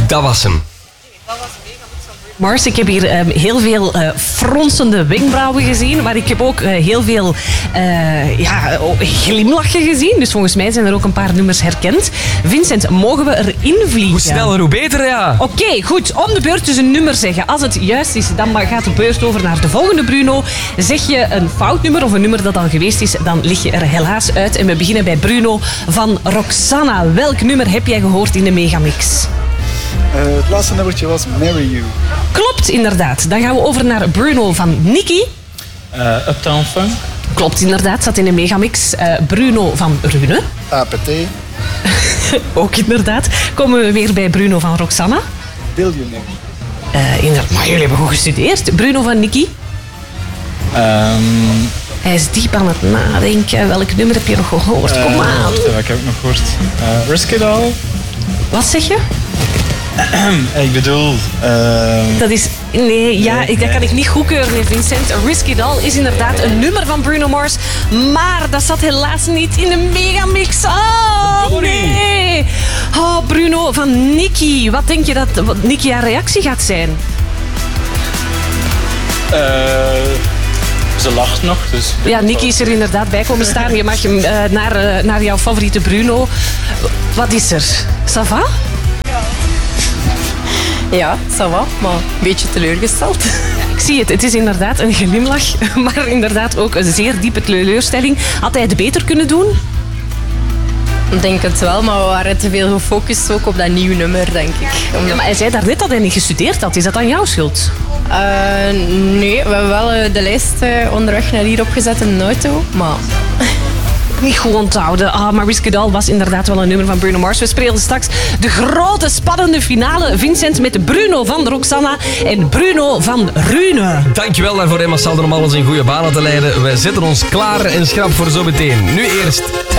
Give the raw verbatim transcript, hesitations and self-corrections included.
Dat was hem. Mars, ik heb hier um, heel veel uh, fronsende wenkbrauwen gezien, maar ik heb ook uh, heel veel uh, ja, glimlachen gezien. Dus volgens mij zijn er ook een paar nummers herkend. Vincent, mogen we erin vliegen? Hoe sneller, hoe beter, ja. Oké, okay, goed. Om de beurt dus een nummer zeggen. Als het juist is, dan gaat de beurt over naar de volgende, Bruno. Zeg je een fout nummer of een nummer dat al geweest is, dan lig je er helaas uit. En we beginnen bij Bruno van Roxanna. Welk nummer heb jij gehoord in de Megamix? Uh, het laatste nummertje was Marry You. Klopt, inderdaad. Dan gaan we over naar Bruno van Nicky. Uh, Uptown Funk. Klopt, inderdaad. Zat in de Megamix. Uh, Bruno van Rune. A P T. Ook inderdaad. Komen we weer bij Bruno van Roxanna. Billionaire. Uh, inderdaad. Maar jullie hebben goed gestudeerd. Bruno van Nicky. Um, Hij is diep aan het nadenken. Welk nummer heb je nog gehoord? Kom uh, aan. Wat heb ik nog gehoord? Uh, Risk It All. Wat zeg je? Ik bedoel... Uh... Dat is... Nee, ja, ik, dat kan ik niet goedkeuren, nee, Vincent. Risk It All is inderdaad een nummer van Bruno Mars. Maar dat zat helaas niet in de Megamix. Oh, nee. Oh, Bruno van Nicky. Wat denk je dat wat Nicky haar reactie gaat zijn? Uh, ze lacht nog, dus... Ja, Nicky is er inderdaad bij komen staan. Je mag hem uh, naar, uh, naar jouw favoriete Bruno. Wat is er? Ça va? Ja, ça va, maar een beetje teleurgesteld. Ik zie het, het is inderdaad een glimlach, maar inderdaad ook een zeer diepe teleurstelling. Had hij het beter kunnen doen? Ik denk het wel, maar we waren te veel gefocust ook op dat nieuwe nummer, denk ik. Omdat... Ja, maar hij zei daarnet dat hij niet gestudeerd had. Is dat dan jouw schuld? Uh, nee, we hebben wel uh, de lijst uh, onderweg naar hier opgezet in de auto, maar... Niet goed onthouden. Ah, maar Risk It All was inderdaad wel een nummer van Bruno Mars. We spelen straks de grote, spannende finale. Vincent met Bruno van Roxanna en Bruno van Rune. Dankjewel daarvoor, Emma Salder, om alles in goede banen te leiden. Wij zetten ons klaar en schrap voor zometeen. Nu eerst...